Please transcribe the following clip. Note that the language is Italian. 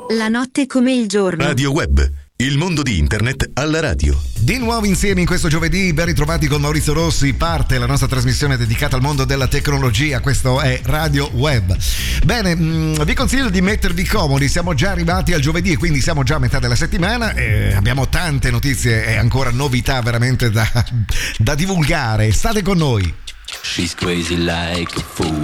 La notte come il giorno. Radio Web, il mondo di internet alla radio. Di nuovo insieme in questo giovedì, ben ritrovati con Maurizio Rossi, parte la nostra trasmissione dedicata al mondo della tecnologia, questo è Radio Web. Bene, vi consiglio di mettervi comodi, siamo già arrivati al giovedì e quindi siamo già a metà della settimana e abbiamo tante notizie e ancora novità veramente da divulgare, state con noi. She's crazy like a fool.